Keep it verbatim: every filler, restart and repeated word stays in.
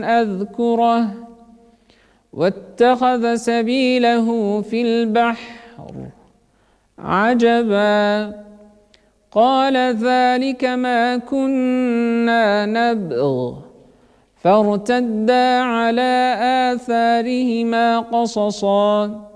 أذكره واتخذ سبيله في البحر عجبا قال ذلك ما كنا نبغ فارتدا على آثارهما قصصا